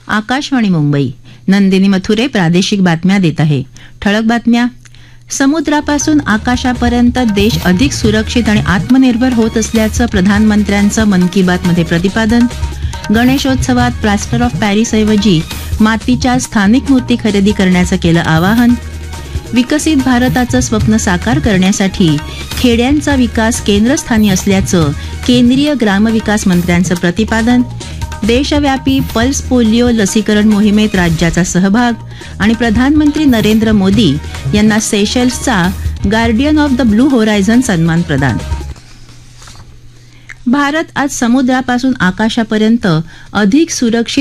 आकाशवाणी मुंबई. नंदिनी मथुरे प्रादेशिक बातम्या देत आहे. ठळक बातम्या. समुद्रापासून आकाशापर्यंत देश अधिक सुरक्षित आणि आत्मनिर्भर होत असल्याचं प्रधानमंत्र्यांचं मन की बातमध्ये प्रतिपादन. गणेशोत्सवात प्लास्टर ऑफ पॅरिसऐवजी मातीच्या स्थानिक मूर्ती खरेदी करण्याचं केलं आवाहन. विकसित भारताचं स्वप्न साकार करण्यासाठी खेड्यांचा विकास केंद्रस्थानी असल्याचं केंद्रीय ग्रामविकास मंत्र्यांचं प्रतिपादन. देशव्यापी पल्स पोलिओ लसीकरण मोहिमेत राज्याचा सहभाग आणि प्रधानमंत्री नरेंद्र मोदी यांना सेशेल्सचा guardian of the blue horizon सन्मान प्रदान. भारत आज समुद्रापासून आकाशापर्यंत अधिक सुरक्षित